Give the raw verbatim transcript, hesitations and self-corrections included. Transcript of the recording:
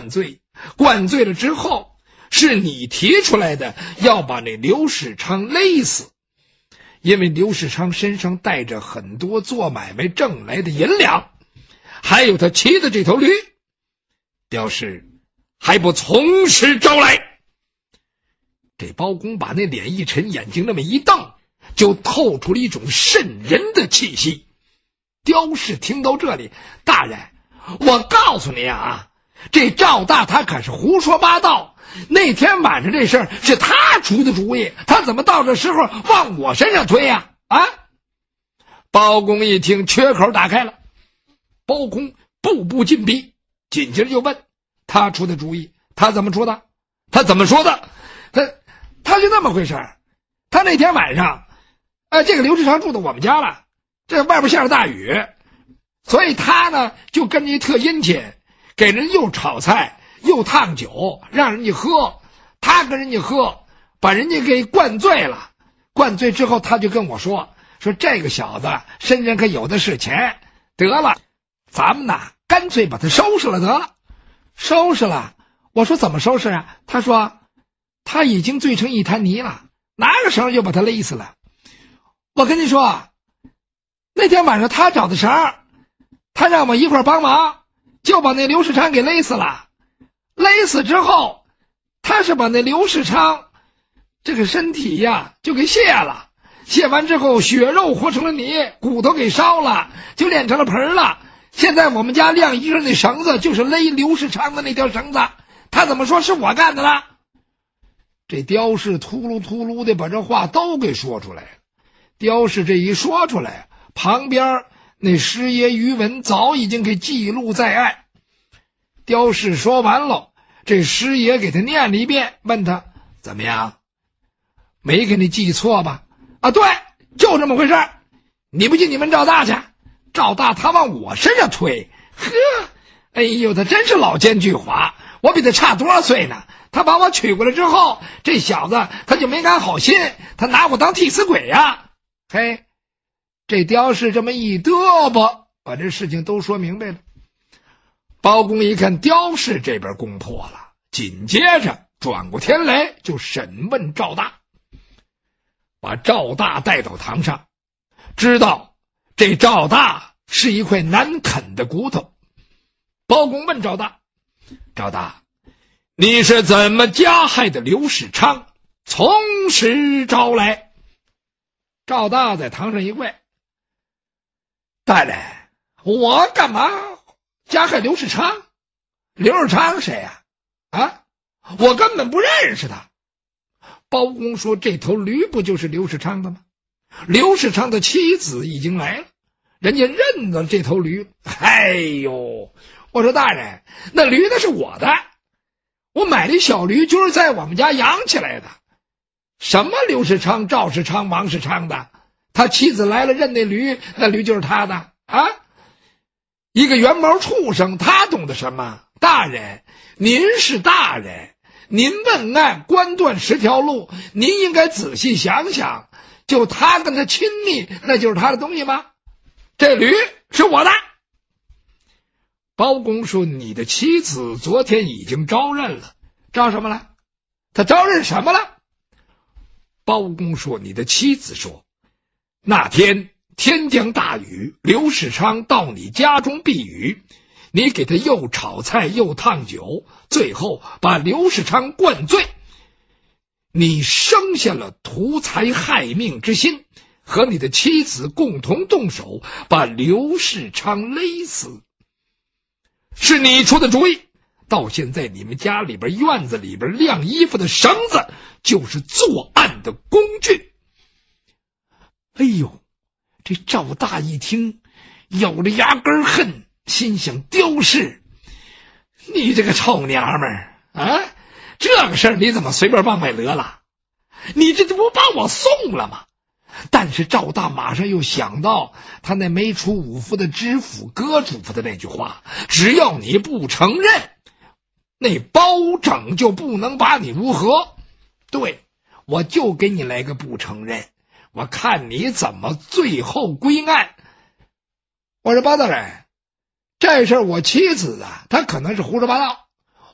灌醉，灌醉了之后是你提出来的要把那刘世昌勒死，因为刘世昌身上带着很多做买卖挣来的银两，还有他骑的这头驴，刁氏还不从实招来。这包公把那脸一沉，眼睛那么一瞪，就透出了一种瘆人的气息。刁氏听到这里，大人，我告诉你啊，这赵大他可是胡说八道，那天晚上这事儿是他出的主意，他怎么到这时候往我身上推呀？啊！包公一听，缺口打开了。包公步步紧逼，紧接着就问：他出的主意，他怎么出的？他怎么说的？他他就那么回事儿。他那天晚上，呃，这个刘世昌住到我们家了，这外边下着大雨，所以他呢就跟人家特殷勤，给人又炒菜又烫酒，让人家喝。他跟人家喝，把人家给灌醉了。灌醉之后，他就跟我说：“说这个小子身上可有的是钱，得了，咱们呐干脆把他收拾了得了。”收拾了？我说怎么收拾啊？他说他已经醉成一滩泥了，拿个绳就把他勒死了。我跟你说，那天晚上他找的绳，他让我一块帮忙，就把那刘世昌给勒死了。勒死之后，他是把那刘世昌这个身体呀就给卸了，卸完之后血肉和成了泥，骨头给烧了，就炼成了盆了。现在我们家晾衣裳那绳子就是勒刘世昌的那条绳子，他怎么说是我干的了？这刁氏秃噜秃噜的把这话都给说出来了。刁氏这一说出来，旁边那师爷于文早已经给记录在案。刁氏说完了，这师爷给他念了一遍，问他怎么样，没给你记错吧？啊，对，就这么回事。你不信你问赵大去，赵大他往我身上推，呵，哎呦，他真是老奸巨猾，我比他差多少岁呢？他把我娶过来之后，这小子他就没安好心，他拿我当替死鬼呀！嘿，这刁氏这么一嘚啵，把这事情都说明白了。包公一看刁氏这边攻破了，紧接着转过天来就审问赵大，把赵大带到堂上，知道这赵大是一块难啃的骨头。包公问赵大：赵大，你是怎么加害的刘世昌？从实招来。赵大在堂上一跪：大人，我干嘛加害刘世昌？刘世昌谁呀、啊？啊，我根本不认识他。包公说：这头驴不就是刘世昌的吗？刘世昌的妻子已经来了，人家认得这头驴。哎呦，我说大人，那驴那是我的，我买了一小驴，就是在我们家养起来的。什么刘世昌、赵世昌、王世昌的，他妻子来了认那驴，那驴就是他的啊！一个原毛畜生，他懂得什么？大人，您是大人，您问案官断十条路，您应该仔细想想，就他跟他亲密，那就是他的东西吗？这驴是我的。包公说：你的妻子昨天已经招认了。招什么了？他招认什么了？包公说：你的妻子说，那天天降大雨，刘世昌到你家中避雨，你给他又炒菜又烫酒，最后把刘世昌灌醉，你生下了图财害命之心，和你的妻子共同动手把刘世昌勒死，是你出的主意。到现在你们家里边院子里边晾衣服的绳子就是作案的工具。哎呦，这赵大一听咬着牙根恨，心想：刁氏，你这个臭娘们儿啊，这个事儿你怎么随便往外勒了？你这不把我送了吗？但是赵大马上又想到他那没出五夫的知府哥嘱咐的那句话，只要你不承认，那包拯就不能把你如何。对，我就给你来个不承认，我看你怎么最后归案。我说包大人，这事儿我妻子啊，她可能是胡说八道，